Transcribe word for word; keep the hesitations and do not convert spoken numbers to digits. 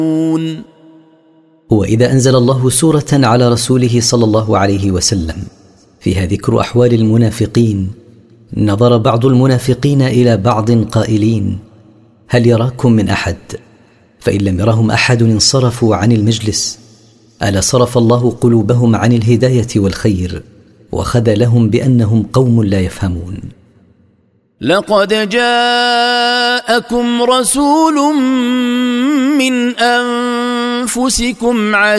وإذا أنزل الله سورة على رسوله صلى الله عليه وسلم فيها ذكر أحوال المنافقين، نظر بعض المنافقين إلى بعض قائلين: هل يراكم من أحد؟ فإن لم يرهم أحد انصرفوا عن المجلس. ألا صرف الله قلوبهم عن الهداية والخير وخذلهم بأنهم قوم لا يفهمون. لقد جاءكم رسول من أنفسكم عزيز